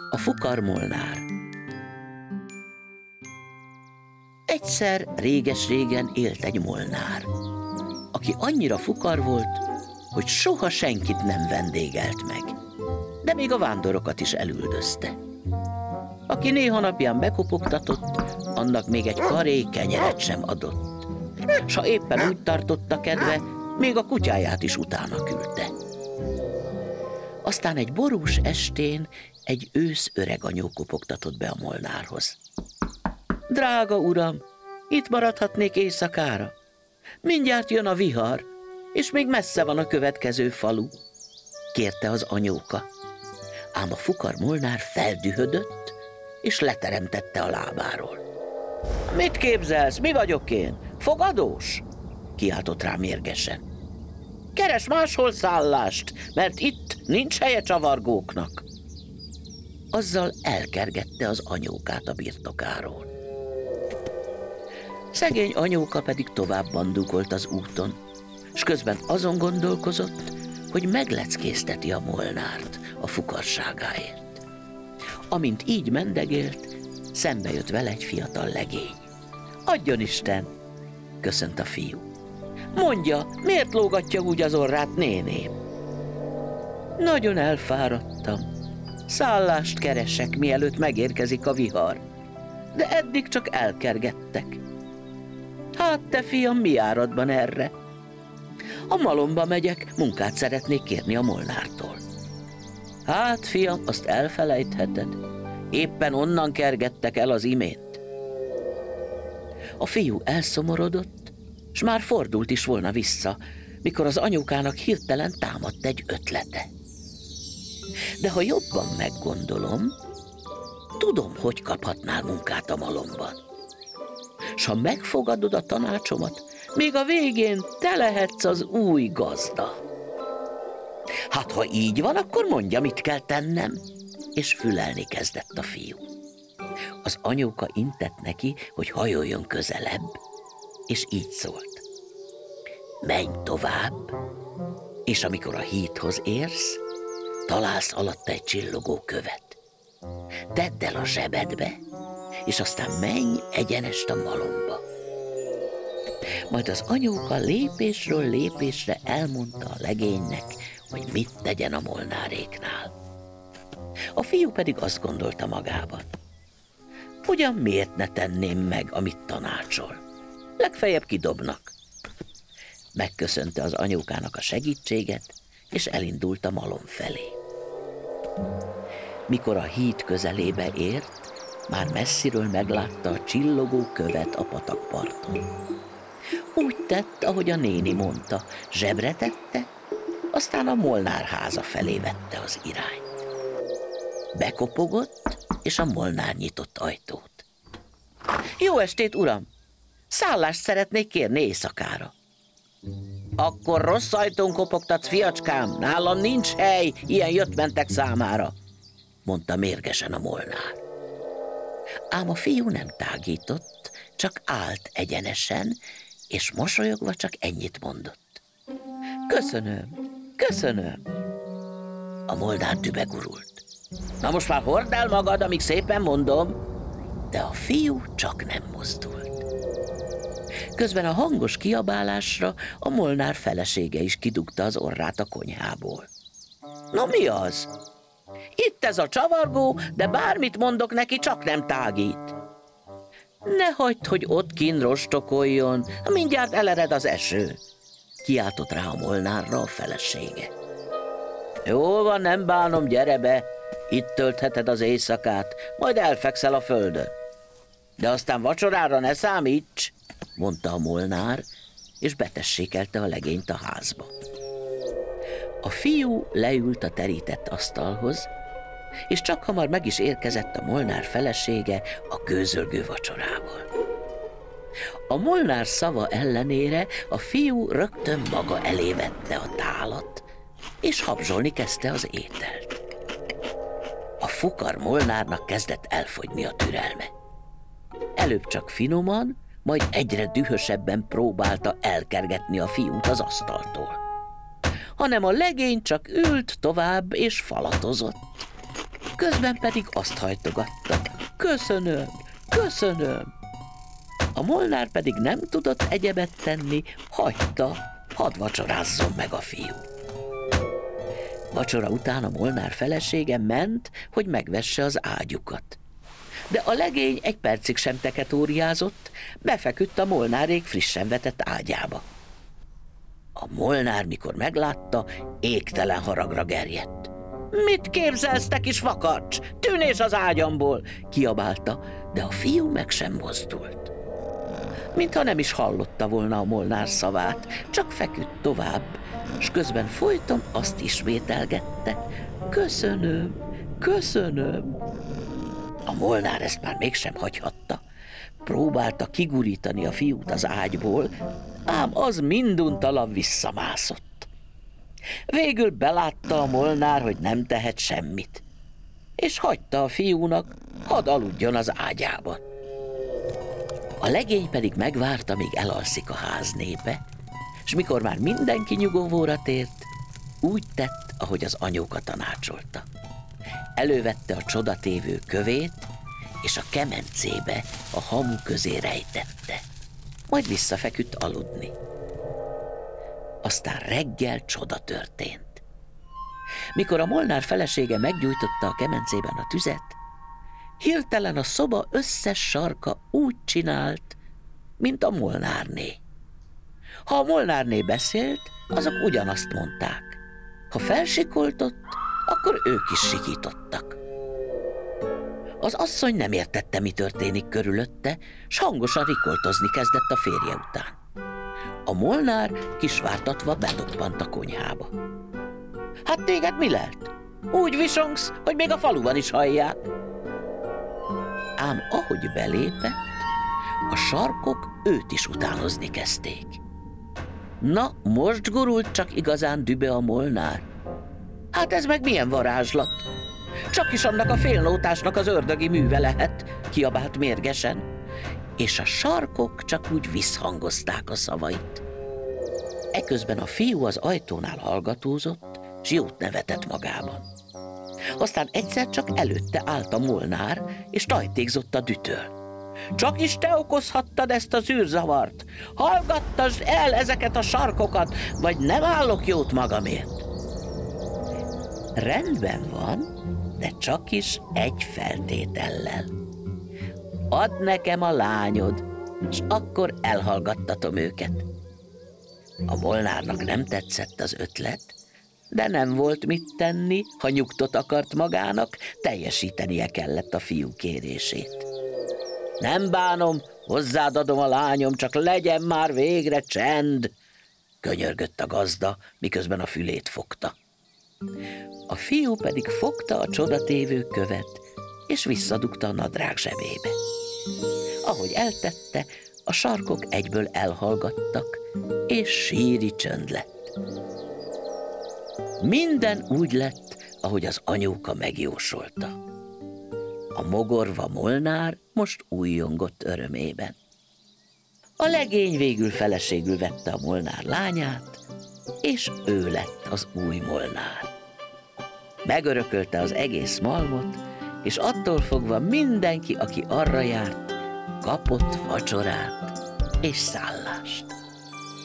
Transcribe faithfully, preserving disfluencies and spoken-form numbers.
A fukar Molnár. Egyszer réges-régen élt egy molnár, aki annyira fukar volt, hogy soha senkit nem vendégelt meg, de még a vándorokat is elüldözte. Aki néha napján bekopogtatott, annak még egy karé kenyeret sem adott, s ha éppen úgy tartotta kedve, még a kutyáját is utána küldte. Aztán egy borús estén egy ősz öreganyó kopogtatott be a molnárhoz. Drága uram, itt maradhatnék éjszakára. Mindjárt jön a vihar, és még messze van a következő falu, kérte az anyóka. Ám a fukar molnár feldühödött, és leteremtette a lábáról. Mit képzelsz, mi vagyok én? Fogadós? Kiáltott rá mérgesen. Keres máshol szállást, mert itt nincs helye csavargóknak. Azzal elkergette az anyókát a birtokáról. Szegény anyóka pedig tovább bandukolt az úton, s közben azon gondolkozott, hogy megleckézteti a molnárt a fukarságáért. Amint így mendegélt, szembe jött vele egy fiatal legény. Adjon Isten, köszönt a fiú. Mondja, miért lógatja úgy az orrát, néném? Nagyon elfáradtam. Szállást keresek, mielőtt megérkezik a vihar, de eddig csak elkergettek. Hát te fiam, mi áradban erre? A malomba megyek, munkát szeretnék kérni a molnártól. Hát fiam, azt elfelejtheted. Éppen onnan kergettek el az imént. A fiú elszomorodott, s már fordult is volna vissza, mikor az anyukának hirtelen támadt egy ötlete. De ha jobban meggondolom, tudom, hogy kaphatnál munkát a malomban. S ha megfogadod a tanácsomat, még a végén te lehetsz az új gazda. Hát, ha így van, akkor mondja, mit kell tennem. És fülelni kezdett a fiú. Az anyóka intett neki, hogy hajoljon közelebb, és így szólt. Menj tovább, és amikor a hídhoz érsz, találsz alatta egy csillogó követ. Tedd el a zsebedbe, és aztán menj egyenest a malomba. Majd az anyóka lépésről lépésre elmondta a legénynek, hogy mit tegyen a molnáréknál. A fiú pedig azt gondolta magában. Ugyan miért ne tenném meg, amit tanácsol? Legfeljebb kidobnak. Megköszönte az anyókának a segítséget, és elindult a malom felé. Mikor a híd közelébe ért, már messziről meglátta a csillogó követ a patakparton. Úgy tett, ahogy a néni mondta, zsebre tette, aztán a molnár háza felé vette az irányt. Bekopogott, és a molnár nyitott ajtót. Jó estét, uram! Szállást szeretnék kérni éjszakára. Akkor rossz ajtón kopogtatsz, fiacskám, nálam nincs hely ilyen jött-mentek számára, mondta mérgesen a molnár. Ám a fiú nem tágított, csak állt egyenesen, és mosolyogva csak ennyit mondott. Köszönöm, köszönöm. A molnár dübegurult. Na most már hordd el magad, amíg szépen mondom. De a fiú csak nem mozdult. Közben a hangos kiabálásra a molnár felesége is kidugta az orrát a konyhából. Na mi az? Itt ez a csavargó, de bármit mondok neki, csak nem tágít. Ne hagyd, hogy ott kinn rostokoljon, mindjárt elered az eső, kiáltott rá a molnárra a felesége. Jól van, nem bánom, gyere be, itt töltheted az éjszakát, majd elfekszel a földön. De aztán vacsorára ne számíts, mondta a molnár, és betessékelte a legényt a házba. A fiú leült a terített asztalhoz, és csak hamar meg is érkezett a molnár felesége a gőzölgő vacsorával. A molnár szava ellenére a fiú rögtön maga elé vette a tálat, és habzsolni kezdte az ételt. A fukar molnárnak kezdett elfogyni a türelme. Előbb csak finoman, majd egyre dühösebben próbálta elkergetni a fiút az asztaltól. Hanem a legény csak ült tovább és falatozott. közben pedig azt hajtogatta: köszönöm, köszönöm. A Molnár pedig nem tudott egyebet tenni, hagyta, hadd vacsorázzon meg a fiú. Vacsora után a Molnár felesége ment, hogy megvesse az ágyukat. De a legény egy percig sem teketóriázott, befeküdt a Molnárék frissen vetett ágyába. A Molnár, mikor meglátta, égtelen haragra gerjedt. Mit képzelsz, te kis vakarcs? Tűnés az ágyamból! Kiabálta, de a fiú meg sem mozdult. Mintha nem is hallotta volna a Molnár szavát, csak feküdt tovább, s közben folyton azt ismételgette: köszönöm, köszönöm. A Molnár ezt már mégsem hagyhatta. Próbálta kigurítani a fiút az ágyból, ám az minduntalan visszamászott. Végül belátta a Molnár, hogy nem tehet semmit, és hagyta a fiúnak, hadd aludjon az ágyában. A legény pedig megvárta, míg elalszik a ház népe, és mikor már mindenki nyugovóra tért, úgy tett, ahogy az anyóka tanácsolta. Elővette a csodatévő kövét, és a kemencébe a hamu közé rejtette. Majd visszafeküdt aludni. Aztán reggel csoda történt. Mikor a Molnár felesége meggyújtotta a kemencében a tüzet, hirtelen a szoba összes sarka úgy csinált, mint a Molnárné. Ha a Molnárné beszélt, azok ugyanazt mondták. Ha felsikoltott, akkor ők is sikítottak. Az asszony nem értette, mi történik körülötte, s hangosan rikoltozni kezdett a férje után. A Molnár kisvártatva bedobbant a konyhába. Hát téged mi lelt? Úgy visongsz, hogy még a faluban is hallják. Ám ahogy belépett, a sarkok őt is utánozni kezdték. Na, most gurult csak igazán dübe a Molnár. Hát ez meg milyen varázslat? Csak is annak a félnótásnak az ördögi műve lehet, kiabált mérgesen, és a sarkok csak úgy visszhangozták a szavait. Eközben a fiú az ajtónál hallgatózott, s jót nevetett magában. Aztán egyszer csak előtte állt a Molnár, és tajtékzott a dütől. Csak is te okozhattad ezt az űrzavart. Hallgattasd el ezeket a sarkokat, vagy nem állok jót magamért. Rendben van, de csak is egy feltétellel. Add nekem a lányod, és akkor elhallgattatom őket. A Molnárnak nem tetszett az ötlet, de nem volt mit tenni, ha nyugtot akart magának, teljesítenie kellett a fiú kérését. Nem bánom, hozzád adom a lányom, csak legyen már végre csend, könyörgött a gazda, miközben a fülét fogta. A fiú pedig fogta a csodatévő követ, és visszadugta a nadrág zsebébe. Ahogy eltette, a sarkok egyből elhallgattak, és síri csönd lett. Minden úgy lett, ahogy az anyóka megjósolta. A mogorva Molnár most újjongott örömében. A legény végül feleségül vette a Molnár lányát, és ő lett az új Molnár. Megörökölte az egész malmot, és attól fogva mindenki, aki arra járt, kapott vacsorát és szállást.